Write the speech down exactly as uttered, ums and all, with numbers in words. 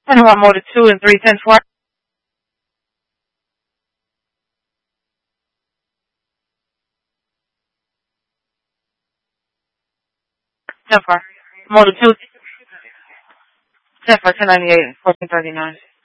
Panama Motor two and three ten four. ten four. Motor two. ten four, ten ninety-eight, fourteen thirty-nine.